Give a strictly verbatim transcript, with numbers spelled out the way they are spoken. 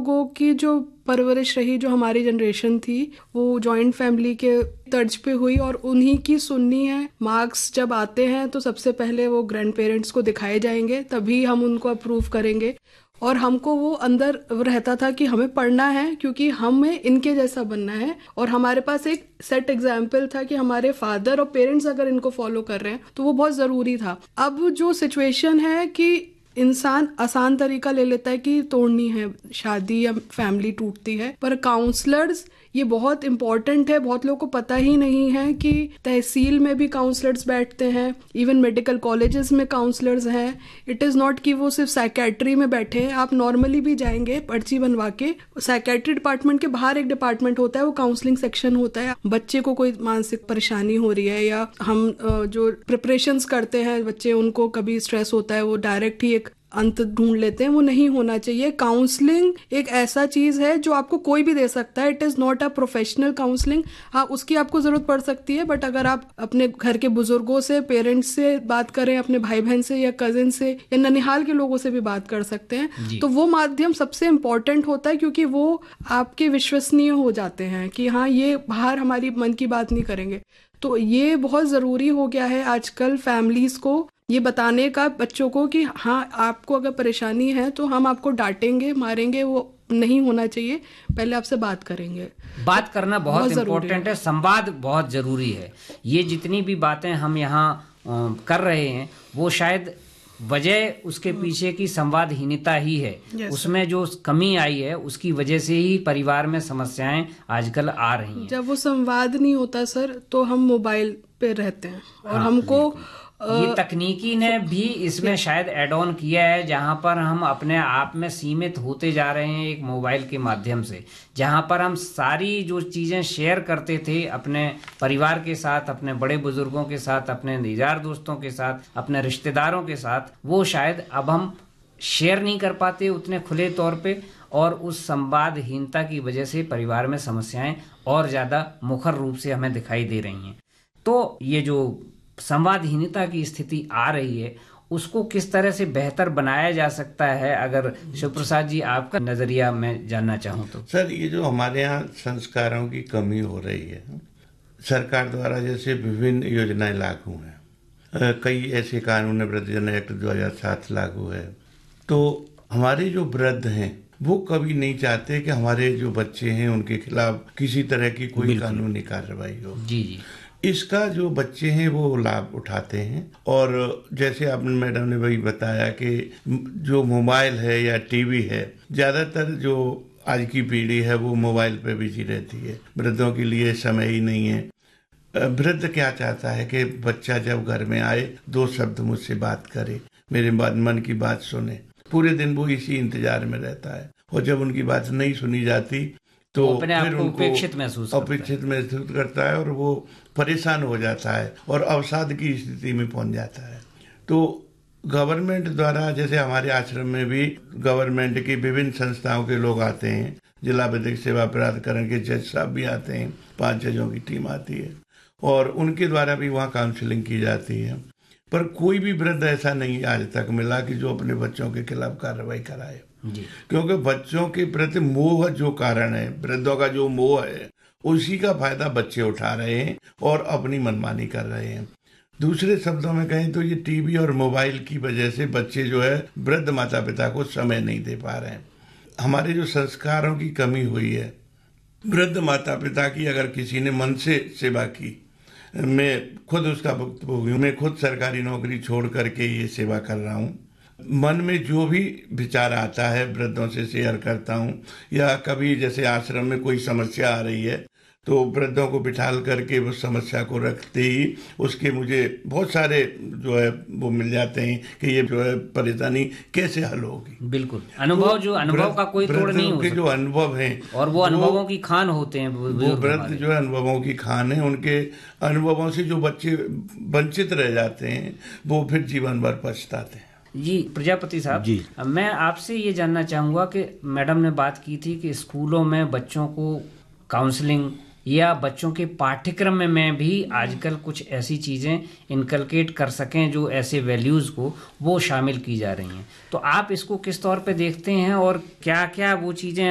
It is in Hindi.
लोगों की जो परवरिश रही, जो हमारी जनरेशन थी, वो जॉइंट फैमिली के तर्ज पे हुई और उन्हीं की सुननी है। मार्क्स जब आते हैं तो सबसे पहले वो ग्रैंड पेरेंट्स को दिखाए जाएंगे, तभी हम उनको अप्रूव करेंगे। और हमको वो अंदर रहता था कि हमें पढ़ना है क्योंकि हमें इनके जैसा बनना है, और हमारे पास एक सेट एग्जाम्पल था कि हमारे फादर और पेरेंट्स अगर इनको फॉलो कर रहे हैं तो वो बहुत ज़रूरी था। अब जो सिचुएशन है कि इंसान आसान तरीका ले लेता है कि तोड़नी है शादी या फैमिली टूटती है, पर काउंसलर्स ये बहुत इम्पोर्टेंट है। बहुत लोगों को पता ही नहीं है कि तहसील में भी काउंसलर्स बैठते हैं, इवन मेडिकल कॉलेजेस में काउंसलर्स हैं। इट इज़ नॉट कि वो सिर्फ साइकेट्री में बैठे हैं। आप नॉर्मली भी जाएंगे पर्ची बनवा के, साइकेट्री डिपार्टमेंट के बाहर एक डिपार्टमेंट होता है, वो काउंसलिंग सेक्शन होता है। बच्चे को कोई मानसिक परेशानी हो रही है या हम जो प्रिपरेशंस करते हैं बच्चे, उनको कभी स्ट्रेस होता है, वो डायरेक्ट ही एक अंत ढूंढ लेते हैं, वो नहीं होना चाहिए। काउंसलिंग एक ऐसा चीज है जो आपको कोई भी दे सकता है। It is not a professional counselling. हाँ, उसकी आपको जरूरत पड़ सकती है, बट अगर आप अपने घर के बुजुर्गों से, पेरेंट्स से बात करें, अपने भाई बहन से या कजिन से या ननिहाल के लोगों से भी बात कर सकते हैं, तो वो माध्यम सबसे इम्पोर्टेंट होता है, क्योंकि वो आपके विश्वसनीय हो जाते हैं कि हाँ, ये बाहर हमारी मन की बात नहीं करेंगे। तो ये बहुत जरूरी हो गया है आजकल फैमिलीज को ये बताने का बच्चों को कि हाँ, आपको अगर परेशानी है तो हम आपको डांटेंगे, मारेंगे, वो नहीं होना चाहिए। पहले आपसे बात करेंगे। बात करना बहुत इम्पोर्टेंट है, संवाद बहुत जरूरी है। ये जितनी भी बातें हम यहाँ कर रहे हैं वो शायद वजह उसके पीछे की संवादहीनता ही है। yes, उसमें जो कमी आई है उसकी वजह से ही परिवार में समस्याएं आजकल आ रही हैं। जब वो संवाद नहीं होता सर, तो हम मोबाइल पे रहते हैं और हाँ, हमको ये तकनीकी ने भी इसमें शायद एड ऑन किया है, जहां पर हम अपने आप में सीमित होते जा रहे हैं एक मोबाइल के माध्यम से। जहां पर हम सारी जो चीजें शेयर करते थे अपने परिवार के साथ, अपने बड़े बुजुर्गों के साथ, अपने यार दोस्तों के साथ, अपने रिश्तेदारों के साथ, वो शायद अब हम शेयर नहीं कर पाते उतने खुले तौर पे, और उस संवादहीनता की वजह से परिवार में समस्याएं और ज्यादा मुखर रूप से हमें दिखाई दे रही हैं। तो ये जो संवादहीनता की स्थिति आ रही है उसको किस तरह से बेहतर बनाया जा सकता है, अगर शिव प्रसाद जी आपका नजरिया मैं जानना चाहूँ तो। सर, ये जो हमारे यहाँ संस्कारों की कमी हो रही है, सरकार द्वारा जैसे विभिन्न योजनाएं लागू हैं, कई ऐसे कानून, वृद्धजन एक्ट दो हज़ार सात लागू है, तो हमारे जो वृद्ध हैं वो कभी नहीं चाहते कि हमारे जो बच्चे हैं उनके खिलाफ किसी तरह की कोई कानूनी कार्रवाई हो। जी जी इसका जो बच्चे हैं वो लाभ उठाते हैं। और जैसे आपने मैडम ने वही बताया कि जो मोबाइल है या टीवी है, ज्यादातर जो आज की पीढ़ी है वो मोबाइल पे बिजी रहती है, वृद्धों के लिए समय ही नहीं है। वृद्ध क्या चाहता है कि बच्चा जब घर में आए दो शब्द मुझसे बात करे, मेरे बात मन की बात सुने। पूरे दिन वो इसी इंतजार में रहता है, और जब उनकी बात नहीं सुनी जाती तो अपने आप को उपेक्षित महसूस अपेक्षित महसूस करता है और वो परेशान हो जाता है और अवसाद की स्थिति में पहुंच जाता है। तो गवर्नमेंट द्वारा, जैसे हमारे आश्रम में भी गवर्नमेंट की विभिन्न संस्थाओं के लोग आते हैं, जिला विधिक सेवा प्राधिकरण के जज साहब भी आते हैं, पांच जजों की टीम आती है और उनके द्वारा भी वहाँ काउंसलिंग की जाती है। पर कोई भी वृद्ध ऐसा नहीं आज तक मिला कि जो अपने बच्चों के खिलाफ कार्रवाई कराए, क्योंकि बच्चों के प्रति मोह जो कारण है, वृद्धों का जो मोह है, उसी का फायदा बच्चे उठा रहे हैं और अपनी मनमानी कर रहे हैं। दूसरे शब्दों में कहें तो ये टीवी और मोबाइल की वजह से बच्चे जो है वृद्ध माता पिता को समय नहीं दे पा रहे हैं। हमारे जो संस्कारों की कमी हुई है, वृद्ध माता पिता की अगर किसी ने मन से सेवा की, मैं खुद उसका भुक्तभोगी हूं, मैं खुद सरकारी नौकरी छोड़ करके ये सेवा कर रहा हूँ। मन में जो भी विचार आता है वृद्धों से शेयर करता हूँ, या कभी जैसे आश्रम में कोई समस्या आ रही है तो वृद्धों को बिठाल करके वो समस्या को रखते ही उसके मुझे बहुत सारे जो है वो मिल जाते हैं कि ये जो है परेशानी कैसे हल होगी। बिल्कुल, अनुभव जो अनुभव का कोई तोड़ नहीं हो सकता। जो अनुभव हैं और वो अनुभवों की खान होते हैं, वो वृद्ध जो है अनुभवों की खान है, उनके अनुभवों से जो बच्चे वंचित रह जाते हैं वो फिर जीवन भर पछताते हैं। जी प्रजापति साहब जी, मैं आपसे ये जानना चाहूँगा कि मैडम ने बात की थी कि स्कूलों में बच्चों को काउंसलिंग या बच्चों के पाठ्यक्रम में मैं भी आजकल कुछ ऐसी चीज़ें इनकलकेट कर सकें जो ऐसे वैल्यूज़ को वो शामिल की जा रही हैं, तो आप इसको किस तौर पे देखते हैं और क्या क्या वो चीज़ें